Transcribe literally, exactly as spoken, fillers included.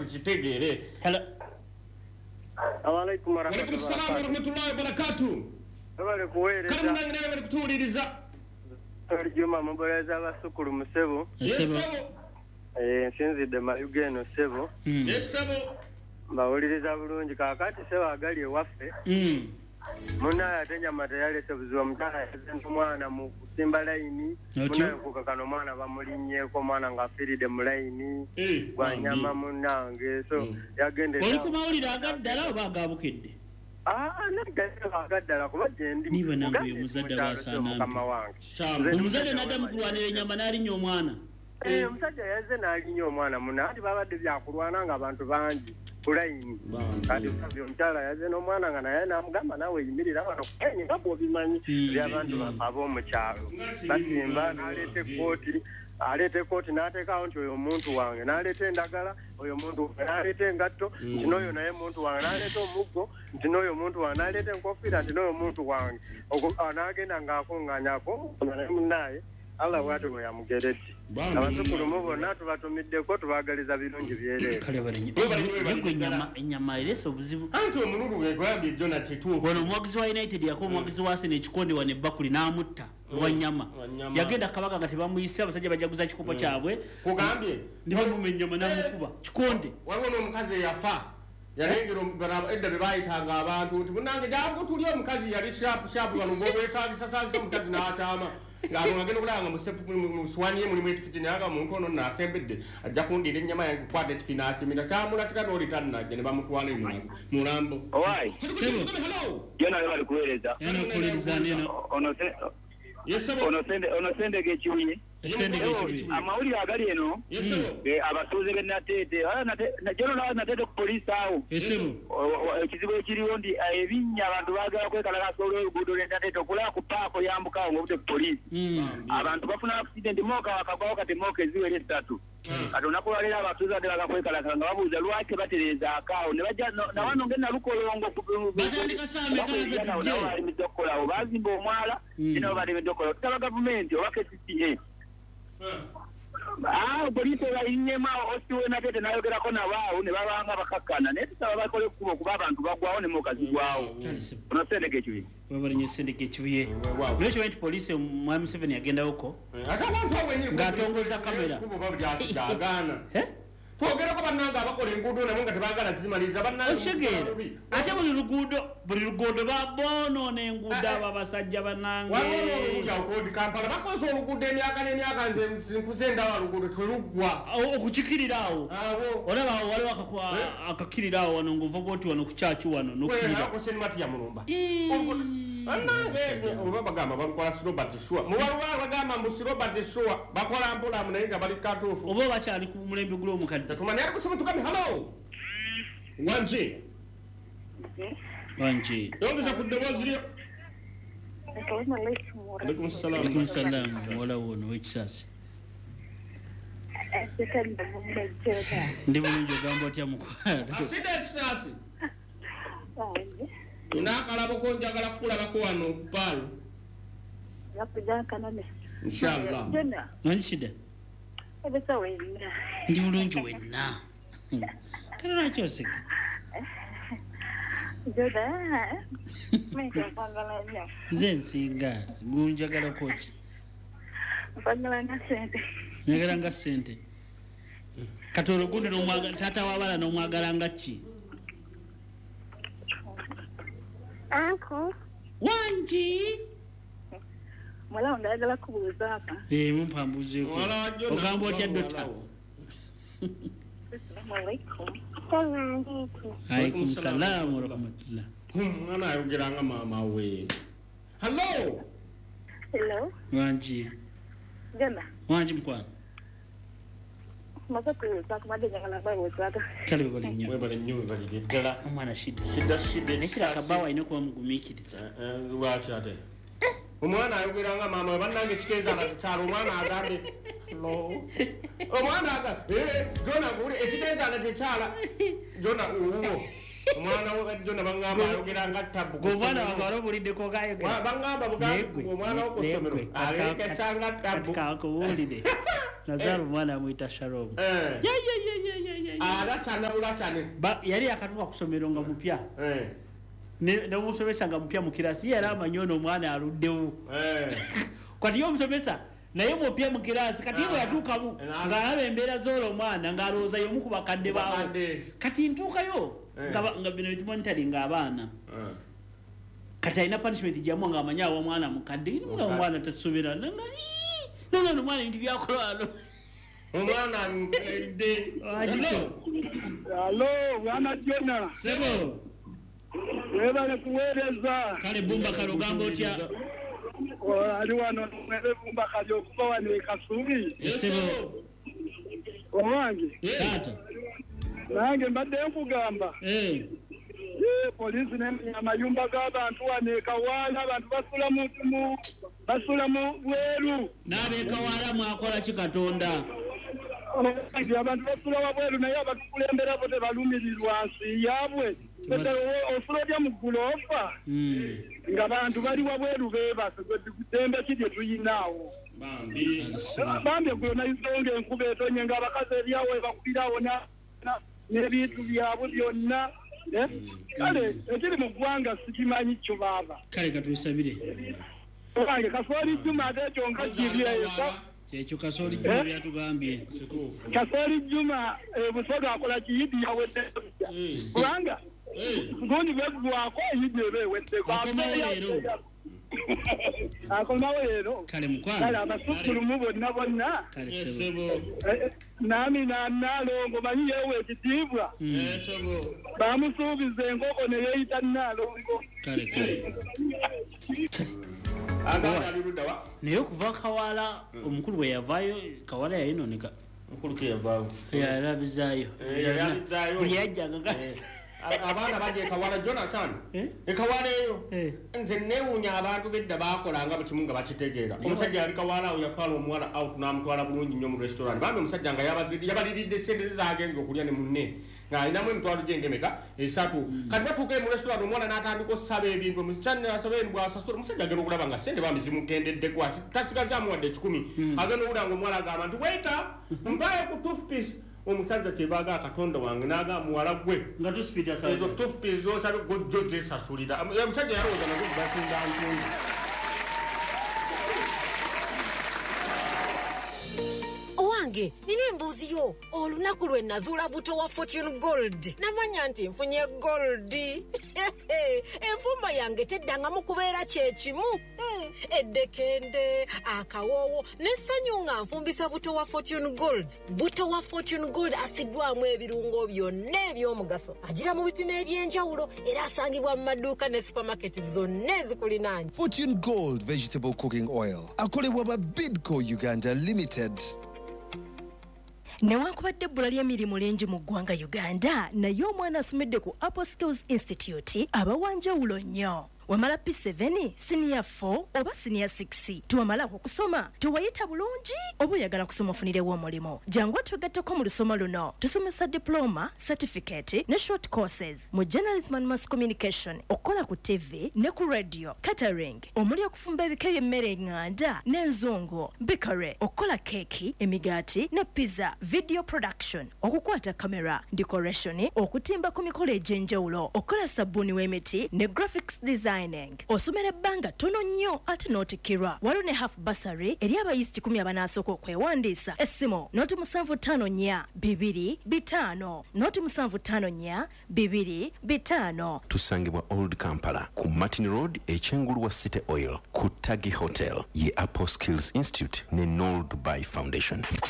tukitegeere. Hello. Alaykum Wa alaykum assalam wa rahmatullahi wa barakatuh. Bale kuweereza. Karibu nange nawe bali kutuuliriza. Juma muboleza abasukulu mu ssebo. Ssebo. Eh nsinzidde mayuge eno ssebo. Ssebo. Mbawuliriza bulungi kaakati ssebo agali ewaffe. Mm. Muna atenya materialise buziwa mutala yazentu mwana mu kusimba layini. Muna kukakano mwana bamulinnyeko mwana nga afiride mu layini. Gwa nyama munange so yagende. Oli ku mawulire agaddala oba agabukedde? Ah, nagaddala agaddala kuba gyendi. Niba nange uyo muzadde abasaana. Omuzadde n'addamu kulwanira ennyama n'alinnye omwana. Eh, omusajja yazze n'alinnye omwana muna ati babadde byakulwana nga abantu bangi. Kulaini kati sabyo mtala yaze no mwana nga naye namugamba nawe yimirira bano enyi ngabo bimanyi by'abantu abo mu kyalo basimba nalete koti alete koti nateka onto oyo muntu wange nalete endagala oyo muntu nalete ngatto ntino oyo naye muntu wange nalete omuggo ntino oyo muntu wange nalete nkofira ntino oyo muntu wange anagenda ngakunganyako naye munaye Allah watu yamugeredde abasukulu mubona tubatumiddeko tubagaliza birungi byere kale balinyi yego nyama nyama ireso obuzibu anti omunulu gwegwambye Jonathan tufu ono omwagizi wa United yako omwagizi wa Arsenal ekikonde wane bakuli n'amutta wa nyama yagenda kabaga gati bamuyise abasajja bajaguza kikopo kyabwe kugambye ndiba mumenye nyama n'amukuba kikonde waliwo omukazi yafa yalengero edda bebayitanga abantu nti munange jangu tuli omukazi yali sharp sharp wano ngobwesagisa sagisa omukazi n'akyama ngabo ngagenda okulanga musefu muswaniye mulimu etifiti naga muntu ono nasembedde ajja kundira ennyama yange kwade tifina kimina kyamula tikano litanna je ne bamutwala ino mulambo owai hello yona bali kueleza yana kueleza neno ono yesebo ono sende ono sende ke chiwi sende ke chiwi amawuli agali eno yesebo eh abatuze be natete ala na jero na natete ku police awo yesebo kizibu ekiriwo ndi ebinya abantu bagala kwekala kasolo olugudo natete okula ku paako yambuka ngo bute police abantu bafuna accident moka wakagwa kati moka eziwere ttatu kati onakubalira abatuze ate bagakwekala nga babuuza lwaki batereza akaawo ne bajja na wano ngena lukolongo batandika same kala vetuje bali midokola obazimba omwala kino bali midokola taba government oba K C C A ah polisi bayinyema osiwe natete nayogerako nabaawo ne babanga bakakkana naye tusaba bakole kubo kuba abantu bagwawo ne mukazi gwawo ono sendeke ekibi babalinye sendeke ekibiye lwekyo bati polisi mwami Seven yagenda uko akabantu awenye ngatongoza kamera kubo babyagana eh twogera ko bannanga abakola enguudo nabo nga tebagala zimaliza bannanga oshegera ate buli luguudo buli luguudo babono n'enguudo abasajja bannanga waliwo oluguudo okodi Kampala bakoze oluguudo emyaka n'emyaka nze nkuze ndaba oluguudo teluggwa okukikirirawo olaba waliwo akakirirawo wano ng'ova bwoti wano ku kyaki wano n'okukirira ya mulumba annange oba bagamba bakola Robert Shua mubalwa bagamba mbu Robert Shua bakola mpola naye nga bali katuufu oba bakyali ku mulembe gulo omukadde tumanya ari kusema tukame hello wanje wanje yongeza kudobozi lyo Assalamu alaikum. Alaikum salam. Alaikum salam. Wala wono wekisasi. Asitanda mumejjoda. Ndi bulungi ogamba otya mukwano. Asida ekisasi. Inakala boko njagala kukulabako wano okupaalo. Yakuja kanane. Inshallah. Jena. Manshida. Ebesa wenna. Ndi bulungi wenna. Tana kyoseka. Joda. Meka pangala nya. Zensinga gunjagala kochi. Pangala na sente. Njagala nga sente. Katoro gundi no mwagala tata wabala no mwagala ngachi. Uncle. Wanji. Mwala ndagala kubuza hapa. Eh mumpambuze ko. Ogamba otya dota. Assalamu alaikum. Alaikum salam wa rahmatullah. Mwana ayogera mama we. Hello. Hello. Wanji. Jana. Wanji mkwano. Maza kuza kumade jangala bawo zaka. Kale bali nnyo. We bali nnyo bali ddala. Omwana shida. Shida shida. Nekira kabawa ino kuba mugumikiriza. Eh lwaki ate. Omwana ayogera mama bannange kiteeza na kyalo omwana agambe. Hello. Omwana aga eh Jona nguli ekiteeza na kyala. Jona uwo. Omwana wo Jona bangamba ayogera ngatabu. Gomwana wabaro bulide ko gayo. Bangamba bugambe omwana wo kusomero. Aleke sanga tabu. Ka ko bulide. Nazaru mwana muita Sharom. Eh. Ya ya ya ya ya Ada sana bula sana. Ba yali akatuka kusomero nga mupya. Eh. Ne ne musomesa nga mupya mu kirasi yali amanyono omwana aluddewo. Eh. Kwati yo musomesa naye mupya mu kirasi kati bwe yatuukamu ng'alaba embeera z'olwo omwana ng'alowooza y'omu ku bakadde baawo. Kati ntuukayo nga bino bitumonitaringa abaana. Kati alina punishment gyamu ng'amanyi awa omwana mukadde nga omwana tasubira nanga nanga omwana ebintu byakolwalo. Omwana nkede. Alo, bwana Jona. Sebo. Webale kuweereza. Kale bumba kalogamba otya. Ali wano mwele bumba kali okuba wano ekasubi. Sebo. Owange. Tata. Nange mbadde nkugamba. Eh. Eh, polisi n'amayumba g'abantu wano ekawaala abantu basula mu basula mu bweru. N'ab'ekawaala mwakola ki Katonda? Abantu basula wabweru naye abatukulembera bo tebalumirirwa nsi yaabwe. Osula otya mu guloofa nga bantu bali wabweru beebase kutembe ki gye tuyinaawo. Bambi eggulo nayisonga enkuba etonye ng'abakazi eryawo bakubirawo n'ebintu byabwe byonna. Kale ekiri mu ggwanga sikimanyi kyo baaba. Kale katwisabire. Owange Kasooli Juma ate ekyo nga kiri eyo. Kyekyo Kasooli Juma byatugambye. Kasooli Juma Busoga akola kiyidi yawedde. Kubanga gundi bwegwako eyidi eba eweddeko. Akomawo leero. Akomawo leero. Kale mukwano. Kale abasukulumu bonna bonna. Kale sebo. Nami Nalongo manyi yewe ekitiibwa. Sebo. Bamusuubiza enkoko ne yeeyita Nalongo. Kale kale. Aga aliruda wa. Naye okuva Kawaala omukulu bwe yavaayo Kawaala yayinooneka. Omukulu ke yavaayo. Yalabizaayo. Yalabizaayo. Buli yajjanga gasi. Abaana baje Kawaala Jonathan. E Kawaala eyo. Nze neewuunya abantu bedda baakolanga mu kimu nga bakitegeera. Omusajja yali Kawaala awo yatwala omuwala out n'amutwala bulungi nnyo mu restaurant. Bambi omusajja nga yabazidi yabaliridde sente zaagenga okulya ne munne. Ng'alinamu emitwalo gy'engemeka esatu. Kati batuuka mu restaurant omwana n'atandika okusaba ebintu omukyala n'asaba ebintu bw'asasula omusajja agenda okulaba nga ssente bambi zimukendeddeko tasigala kyamuwadde ekikumi. Agenda okulaba ng'omuwala agamba nti waita mpaayo ku toothpiece. Omusajja kyebaaga Katonda wange n'agamba muwala gwe nga tusipita sasa ezo toothpiece z'osabye gojjo zeesasulira. Omusajja yalowooza nazo batunda ntundu. Owange nina embuuzi yo olunaku lwe nazuula buto wa Fortune Gold namanya nti nfunye gold. Enfumba yange teddangamu kubeera kyekimu. Eddekende akawoowo n'essanyu nga nfumbisa buto wa Fortune Gold. Buto wa Fortune Gold asiddwamu ebirungo byonna eby'omugaso agira mu bipimo eby'enjawulo era asangibwa mu maduuka ne supermarket zonna ezikulinaanye. Fortune Gold Vegetable Cooking Oil akolebwa ba Bidco Uganda Limited. Newankubadde ebbula ly'emirimu lingi mu ggwanga Uganda naye omwana asomedde ku Apple Skills Institute abawanjawulo nnyo. Wamala P seven, Senior four oba Senior six. Tuwamalako kusoma tuwayita bulungi oba oyagala kusoma ofunirewo omulimo. Jangu twegatteko mu lusoma luno. Tusomesa diploma, certificate ne short courses mu journalism and mass communication, okola ku T V ne ku radio, catering, omuli okufumba ebika by'emmere enganda n'enzungu, bakery, okola keki, emigaati ne pizza, video production, okukwata camera, decoration, okutimba ku mikolo egy'enjawulo, okola sabbuuni w'emiti ne graphics design. Osomera ebbanga tono nnyo ate n'otikirwa. Waliwo ne half bursary eri abayizi kikumi abanasooka okwewandiisa. Essimu noti musanvu ttaano nnya bibiri bitaano noti musanvu ttaano nnya bibiri bitaano. Tusangibwa Old Kampala ku Martin Road ekyengulu wa City Oil ku Tagi Hotel ye Apple Skills Institute ne Noel Dubai Foundation.